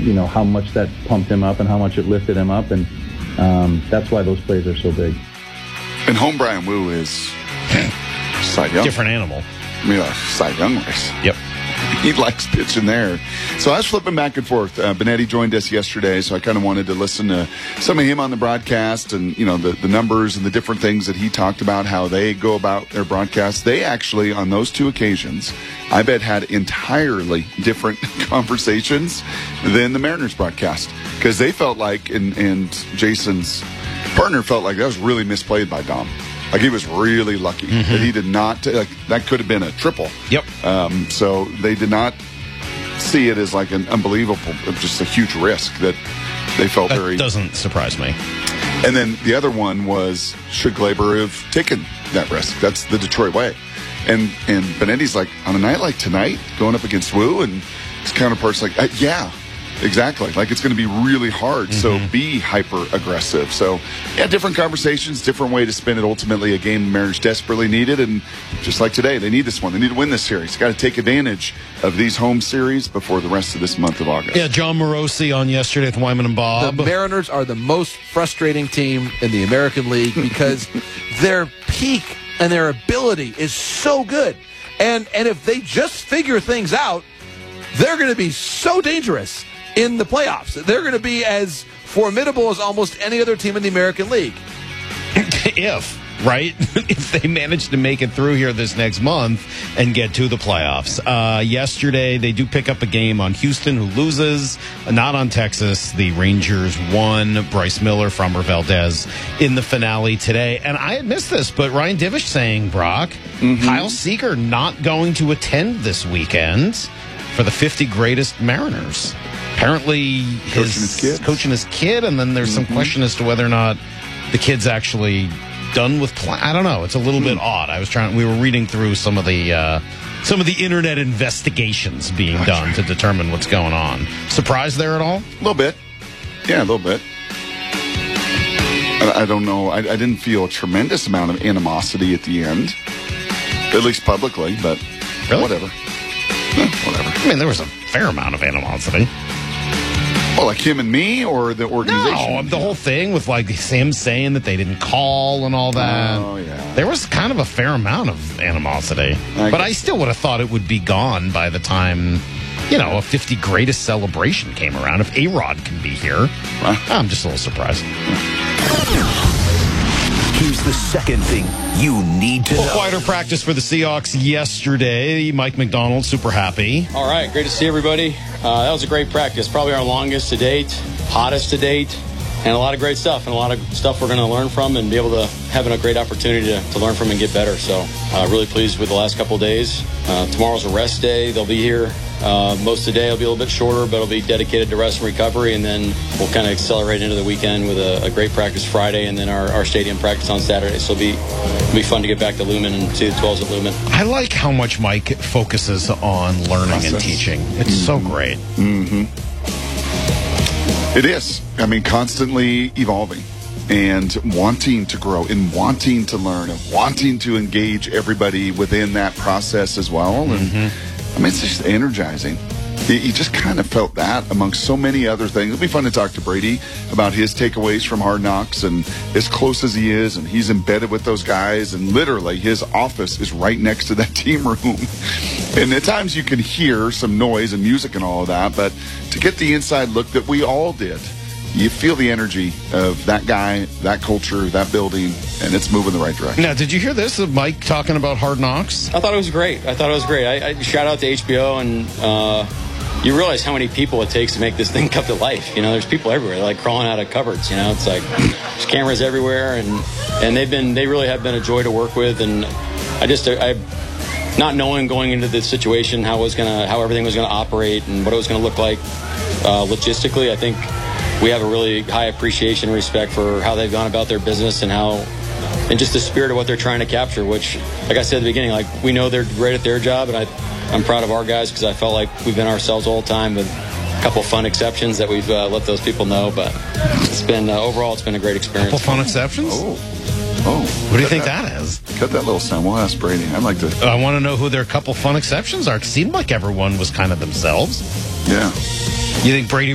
how much that pumped him up and how much it lifted him up, and that's why those plays are so big. And home Brian Wu is Cy Young. Different animal. I mean, Cy Young race. Yep. He likes pitching there. So I was flipping back and forth. Benetti joined us yesterday, so I kind of wanted to listen to some of him on the broadcast and, the numbers and the different things that he talked about, how they go about their broadcast. They actually, on those two occasions, I bet had entirely different conversations than the Mariners broadcast, because they felt like, and Jason's partner felt like that was really misplayed by Dom. Like, he was really lucky that he did not, that could have been a triple. Yep. So they did not see it as like an unbelievable, just a huge risk that they felt that very. Doesn't surprise me. And then the other one was, should Glaber have taken that risk? That's the Detroit way. And Benetti's like, on a night like tonight, going up against Wu, and his counterpart's like, yeah. Exactly. Like, it's going to be really hard, so be hyper-aggressive. So, yeah, different conversations, different way to spin it. Ultimately, a game the Mariners desperately needed, and just like today, they need this one. They need to win this series. Got to take advantage of these home series before the rest of this month of August. Yeah, John Morosi on yesterday with Wyman and Bob. The Mariners are the most frustrating team in the American League because their peak and their ability is so good. And if they just figure things out, they're going to be so dangerous in the playoffs. They're going to be as formidable as almost any other team in the American League. If they manage to make it through here this next month and get to the playoffs. Yesterday, they do pick up a game on Houston, who loses, not on Texas. The Rangers won. Bryce Miller, Framber Valdez in the finale today. And I had missed this, but Ryan Divish saying, Brock, Kyle Seager not going to attend this weekend for the 50 greatest Mariners. Apparently, coaching his kid, and then there's some question as to whether or not the kid's actually done with play. I don't know. It's a little bit odd. We were reading through some of the internet investigations being done to determine what's going on. Surprised there at all? A little bit. Yeah, a little bit. I don't know. I didn't feel a tremendous amount of animosity at the end, at least publicly, but whatever. Whatever. I mean, there was a fair amount of animosity. Well, like him and me, or the organization? No, the whole thing with like him saying that they didn't call and all that. Oh, yeah. There was kind of a fair amount of animosity. But I still would have thought it would be gone by the time, a 50 greatest celebration came around. If A-Rod can be here, I'm just a little surprised. Here's the second thing you need to know. Quieter practice for the Seahawks yesterday. Mike McDonald, super happy. All right, great to see everybody. That was a great practice. Probably our longest to date, hottest to date, and a lot of great stuff, and a lot of stuff we're going to learn from and be able to have a great opportunity to learn from and get better. So really pleased with the last couple of days. Tomorrow's a rest day. They'll be here. Most of the day will be a little bit shorter, but it'll be dedicated to rest and recovery, and then we'll kind of accelerate into the weekend with a great practice Friday, and then our stadium practice on Saturday. So it'll be fun to get back to Lumen and see the 12s at Lumen. I like how much Mike focuses on learning and teaching. It's so great. It is. I mean, constantly evolving and wanting to grow and wanting to learn and wanting to engage everybody within that process as well. And I mean, it's just energizing. You just kind of felt that amongst so many other things. It'll be fun to talk to Brady about his takeaways from Hard Knocks, and as close as he is, and he's embedded with those guys, and literally his office is right next to that team room. And at times you can hear some noise and music and all of that, but to get the inside look that we all did, you feel the energy of that guy, that culture, that building, and it's moving the right direction. Now, did you hear this of Mike talking about Hard Knocks? I thought it was great. I shout out to HBO, and you realize how many people it takes to make this thing come to life. There's people everywhere, like crawling out of cupboards. It's like there's cameras everywhere, and they really have been a joy to work with. And I not knowing going into this situation how everything was gonna operate and what it was gonna look like logistically, I think we have a really high appreciation and respect for how they've gone about their business and just the spirit of what they're trying to capture, which, like I said at the beginning, like we know they're great at their job, and I'm proud of our guys because I felt like we've been ourselves all the time with a couple fun exceptions that we've let those people know, but it's been overall it's been a great experience. Couple fun exceptions? What do you think that is? Cut that little sound. We'll ask Brady. I'd like to. I want to know who their couple fun exceptions are. It seemed like everyone was kind of themselves. Yeah. You think Brady